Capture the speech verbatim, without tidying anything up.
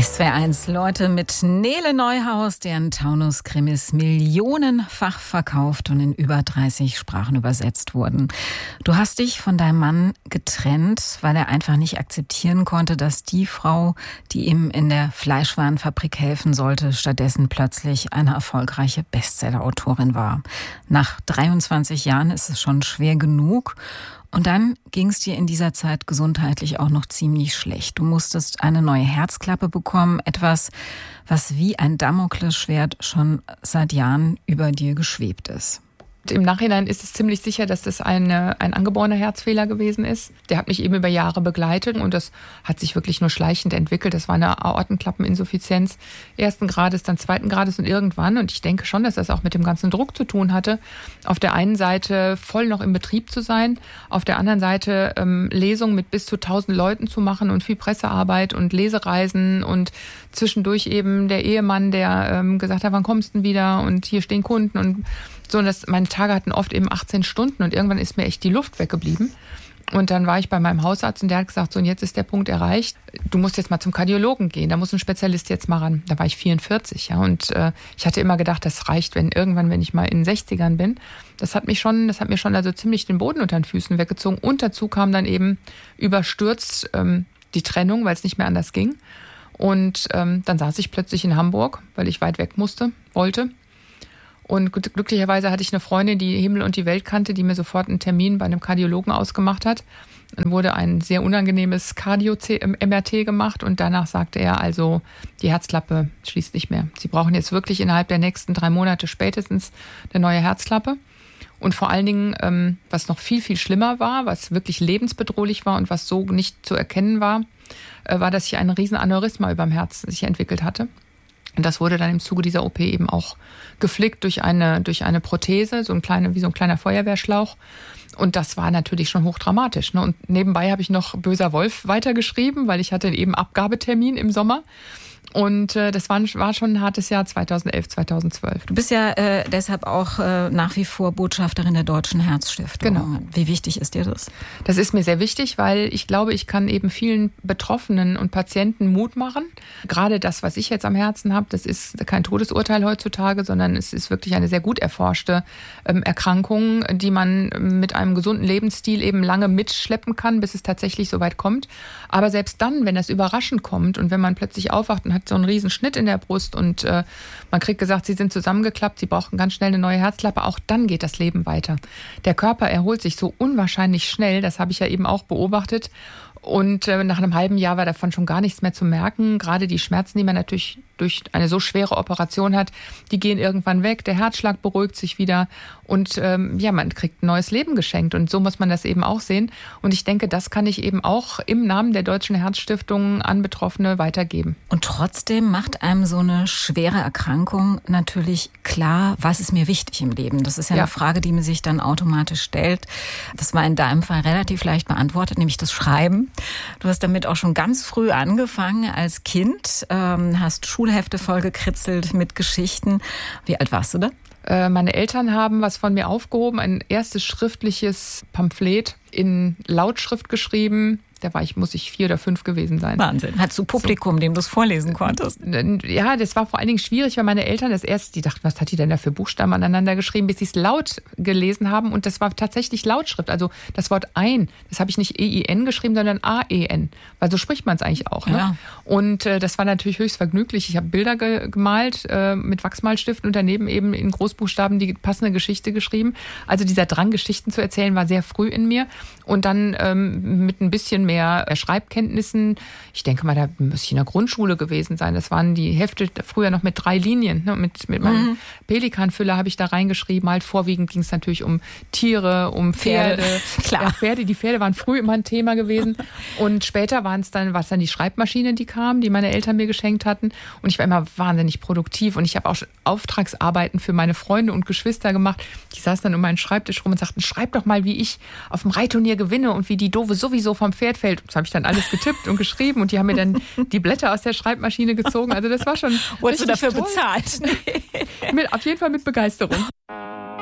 S W R eins Leute mit Nele Neuhaus, deren Taunus-Krimis millionenfach verkauft und in über dreißig Sprachen übersetzt wurden. Du hast dich von deinem Mann getrennt, weil er einfach nicht akzeptieren konnte, dass die Frau, die ihm in der Fleischwarenfabrik helfen sollte, stattdessen plötzlich eine erfolgreiche Bestseller-Autorin war. Nach dreiundzwanzig Jahren ist es schon schwer genug. Und dann ging es dir in dieser Zeit gesundheitlich auch noch ziemlich schlecht. Du musstest eine neue Herzklappe bekommen, etwas, was wie ein Damoklesschwert schon seit Jahren über dir geschwebt ist. Im Nachhinein ist es ziemlich sicher, dass das eine, ein angeborener Herzfehler gewesen ist. Der hat mich eben über Jahre begleitet und das hat sich wirklich nur schleichend entwickelt. Das war eine Aortenklappeninsuffizienz ersten Grades, dann zweiten Grades und irgendwann. Und ich denke schon, dass das auch mit dem ganzen Druck zu tun hatte. Auf der einen Seite voll noch im Betrieb zu sein, auf der anderen Seite ähm, Lesungen mit bis zu tausend Leuten zu machen und viel Pressearbeit und Lesereisen und zwischendurch eben der Ehemann, der ähm, gesagt hat, wann kommst du denn wieder und hier stehen Kunden und so. Und das, meine Tage hatten oft eben achtzehn Stunden und irgendwann ist mir echt die Luft weggeblieben. Und dann war ich bei meinem Hausarzt und der hat gesagt, so und jetzt ist der Punkt erreicht, du musst jetzt mal zum Kardiologen gehen, da muss ein Spezialist jetzt mal ran. Da war ich vierundvierzig, ja, und äh, ich hatte immer gedacht, das reicht, wenn irgendwann, wenn ich mal in den sechzigern bin. Das hat mich schon, das hat mir schon also ziemlich den Boden unter den Füßen weggezogen. Und dazu kam dann eben überstürzt ähm, die Trennung, weil es nicht mehr anders ging. Und ähm, dann saß ich plötzlich in Hamburg, weil ich weit weg musste, wollte. Und glücklicherweise hatte ich eine Freundin, die Himmel und die Welt kannte, die mir sofort einen Termin bei einem Kardiologen ausgemacht hat. Dann wurde ein sehr unangenehmes Cardio-M R T gemacht und danach sagte er, also die Herzklappe schließt nicht mehr. Sie brauchen jetzt wirklich innerhalb der nächsten drei Monate spätestens eine neue Herzklappe. Und vor allen Dingen, ähm, was noch viel, viel schlimmer war, was wirklich lebensbedrohlich war und was so nicht zu erkennen war, äh, war, dass sich ein riesen Aneurysma über dem Herz sich entwickelt hatte. Und das wurde dann im Zuge dieser O P eben auch geflickt durch eine, durch eine Prothese, so ein kleiner, wie so ein kleiner Feuerwehrschlauch. Und das war natürlich schon hochdramatisch, ne? Und nebenbei habe ich noch Böser Wolf weitergeschrieben, weil ich hatte eben Abgabetermin im Sommer. Und äh, das war, war schon ein hartes Jahr zweitausendelf, zweitausendzwölf. Du bist ja äh, deshalb auch äh, nach wie vor Botschafterin der Deutschen Herzstiftung. Genau. Wie wichtig ist dir das? Das ist mir sehr wichtig, weil ich glaube, ich kann eben vielen Betroffenen und Patienten Mut machen. Gerade das, was ich jetzt am Herzen habe, das ist kein Todesurteil heutzutage, sondern es ist wirklich eine sehr gut erforschte ähm, Erkrankung, die man mit einem gesunden Lebensstil eben lange mitschleppen kann, bis es tatsächlich so weit kommt. Aber selbst dann, wenn das überraschend kommt und wenn man plötzlich aufwacht und hat so einen riesen Schnitt in der Brust und äh, man kriegt gesagt, sie sind zusammengeklappt, sie brauchen ganz schnell eine neue Herzklappe, auch dann geht das Leben weiter. Der Körper erholt sich so unwahrscheinlich schnell, das habe ich ja eben auch beobachtet. Und äh, nach einem halben Jahr war davon schon gar nichts mehr zu merken. Gerade die Schmerzen, die man natürlich durch eine so schwere Operation hat, die gehen irgendwann weg. Der Herzschlag beruhigt sich wieder und ähm, ja, man kriegt ein neues Leben geschenkt. Und so muss man das eben auch sehen. Und ich denke, das kann ich eben auch im Namen der Deutschen Herzstiftung an Betroffene weitergeben. Und trotzdem macht einem so eine schwere Erkrankung natürlich klar, was ist mir wichtig im Leben. Das ist ja, ja eine Frage, die man sich dann automatisch stellt. Das war in deinem Fall relativ leicht beantwortet, nämlich das Schreiben. Du hast damit auch schon ganz früh angefangen als Kind, ähm, hast Schulhefte vollgekritzelt mit Geschichten. Wie alt warst du da? Äh, meine Eltern haben was von mir aufgehoben, ein erstes schriftliches Pamphlet in Lautschrift geschrieben. Da war ich, muss ich vier oder fünf gewesen sein. Wahnsinn. Hattest du Publikum, so, dem du es vorlesen konntest? Ja, das war vor allen Dingen schwierig, weil meine Eltern das erst, die dachten, was hat die denn da für Buchstaben aneinander geschrieben, bis sie es laut gelesen haben. Und das war tatsächlich Lautschrift. Also das Wort ein, das habe ich nicht E I N geschrieben, sondern A E N. Weil so spricht man es eigentlich auch. Ne? Ja. Und äh, das war natürlich höchst vergnüglich. Ich habe Bilder ge- gemalt äh, mit Wachsmalstiften und daneben eben in Großbuchstaben die passende Geschichte geschrieben. Also dieser Drang, Geschichten zu erzählen, war sehr früh in mir. Und dann ähm, mit ein bisschen mehr Schreibkenntnissen. Ich denke mal, da muss ich in der Grundschule gewesen sein. Das waren die Hefte früher noch mit drei Linien. Ne? Mit, mit meinem mhm. Pelikanfüller habe ich da reingeschrieben. Halt vorwiegend ging es natürlich um Tiere, um Pferde. Pferde. Klar. Ja, Pferde. Die Pferde waren früh immer ein Thema gewesen. Und später waren es dann, war es dann die Schreibmaschine, die kam, die meine Eltern mir geschenkt hatten. Und ich war immer wahnsinnig produktiv. Und ich habe auch Auftragsarbeiten für meine Freunde und Geschwister gemacht. Die saßen dann um meinen Schreibtisch rum und sagten, schreib doch mal, wie ich auf dem Reitturnier gewinne und wie die Doofe sowieso vom Pferd fällt. Das habe ich dann alles getippt und geschrieben und die haben mir dann die Blätter aus der Schreibmaschine gezogen. Also das war schon. Wurdest du dafür toll. bezahlt? mit, auf jeden Fall mit Begeisterung.